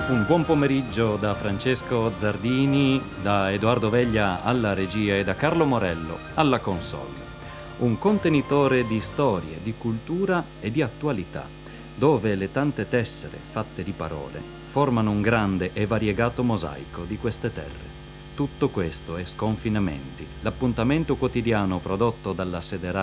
Un buon pomeriggio da Francesco Zardini, da Edoardo Veglia alla regia e da Carlo Morello alla console. Un contenitore di storie, di cultura e di attualità, dove le tante tessere fatte di parole formano un grande e variegato mosaico di queste terre. Tutto questo è Sconfinamenti, l'appuntamento quotidiano prodotto dalla sede